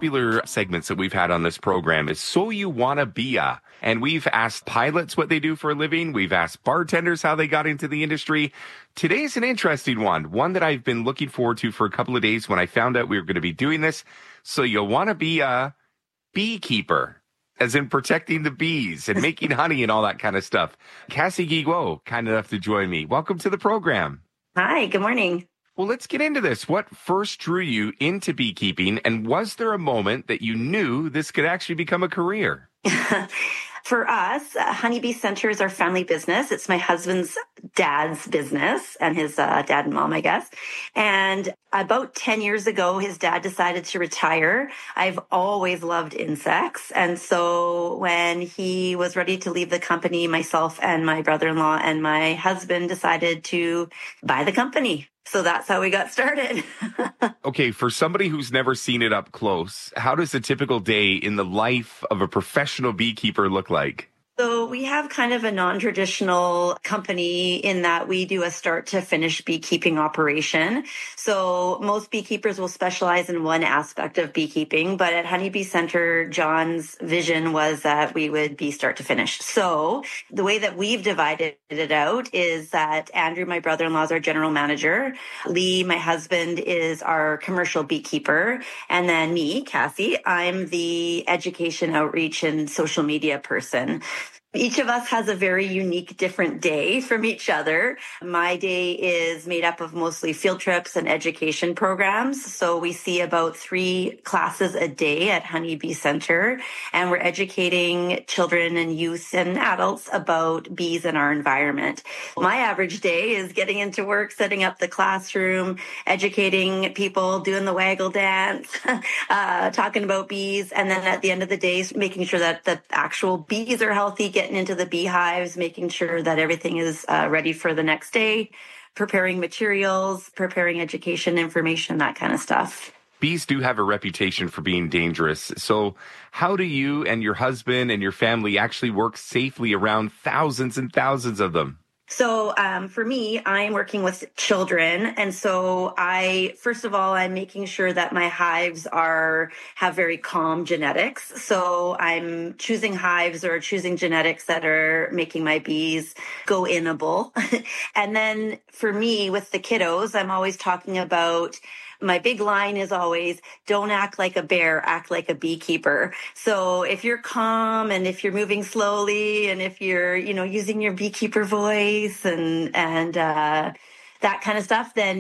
popular segments that we've had on this program is So You Wanna Be A. And we've asked pilots what they do for a living. We've asked bartenders how they got into the industry. Today's an interesting one that I've been looking forward to for a couple of days when I found out we were going to be doing this. So you wanna be a beekeeper, as in protecting the bees and making honey and all that kind of stuff. Cassie Guiguot, kind enough to join me. Welcome to the program. Hi, good morning. Well, let's get into this. What first drew you into beekeeping, and was there a moment that you knew this could actually become a career? For us, Honeybee Center is our family business. It's my husband's dad's business and his dad and mom, I guess. And about 10 years ago, his dad decided to retire. I've always loved insects. And so when he was ready to leave the company, myself and my brother-in-law and my husband decided to buy the company. So that's how we got started. Okay, for somebody who's never seen it up close, how does a typical day in the life of a professional beekeeper look like? So we have kind of a non-traditional company in that we do a start to finish beekeeping operation. So most beekeepers will specialize in one aspect of beekeeping, but at Honeybee Center, John's vision was that we would be start to finish. So the way that we've divided it out is that Andrew, my brother-in-law, is our general manager. Lee, my husband, is our commercial beekeeper. And then me, Cassie, I'm the education outreach and social media person. Each of us has a very unique, different day from each other. My day is made up of mostly field trips and education programs. So we see about 3 classes a day at Honeybee Center, and we're educating children and youth and adults about bees in our environment. My average day is getting into work, setting up the classroom, educating people, doing the waggle dance, talking about bees. And then at the end of the day, making sure that the actual bees are healthy, getting into the beehives, making sure that everything is ready for the next day, preparing materials, preparing education information, that kind of stuff. Bees do have a reputation for being dangerous. So how do you and your husband and your family actually work safely around thousands and thousands of them? So for me, I'm working with children. And so first of all, I'm making sure that my hives have very calm genetics. So I'm choosing hives or choosing genetics that are making my bees go inable. And then for me, with the kiddos, I'm always talking about, my big line is always, don't act like a bear, act like a beekeeper. So if you're calm and if you're moving slowly and if you're, using your beekeeper voice and that kind of stuff, then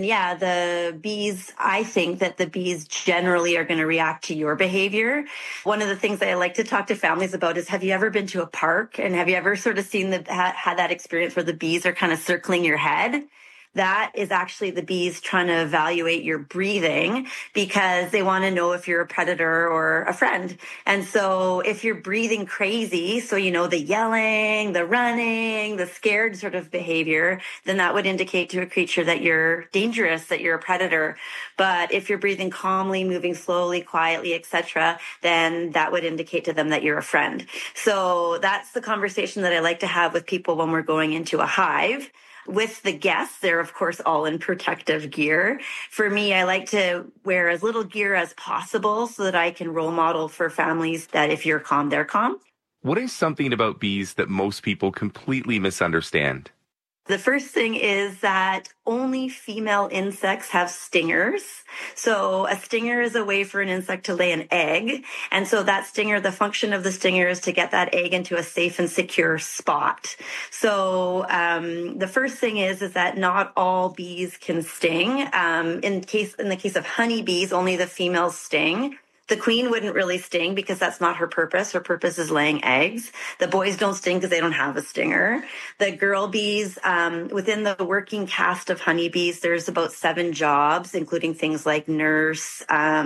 I think that the bees generally are going to react to your behavior. One of the things that I like to talk to families about is, have you ever been to a park and have you ever sort of had that experience where the bees are kind of circling your head? That is actually the bees trying to evaluate your breathing because they want to know if you're a predator or a friend. And so if you're breathing crazy, so the yelling, the running, the scared sort of behavior, then that would indicate to a creature that you're dangerous, that you're a predator. But if you're breathing calmly, moving slowly, quietly, etc., then that would indicate to them that you're a friend. So that's the conversation that I like to have with people when we're going into a hive. With the guests, they're, of course, all in protective gear. For me, I like to wear as little gear as possible so that I can role model for families that if you're calm, they're calm. What is something about bees that most people completely misunderstand? The first thing is that only female insects have stingers. So a stinger is a way for an insect to lay an egg. And so that stinger, the function of the stinger is to get that egg into a safe and secure spot. So the first thing is that not all bees can sting. In the case of honeybees, only the females sting. The queen wouldn't really sting because that's not her purpose. Her purpose is laying eggs. The boys don't sting because they don't have a stinger. The girl bees, within the working cast of honeybees, there's about 7 jobs, including things like nurse,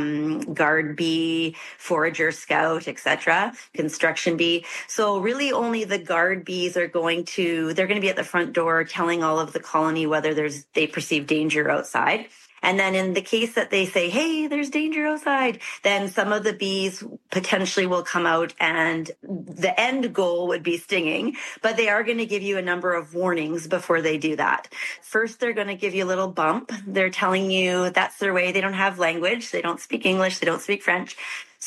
guard bee, forager, scout, etc., construction bee. So really only the guard bees they're going to be at the front door telling all of the colony whether they perceive danger outside. And then in the case that they say, hey, there's danger outside, then some of the bees potentially will come out and the end goal would be stinging, but they are going to give you a number of warnings before they do that. First, they're going to give you a little bump. They're telling you that's their way. They don't have language. They don't speak English. They don't speak French.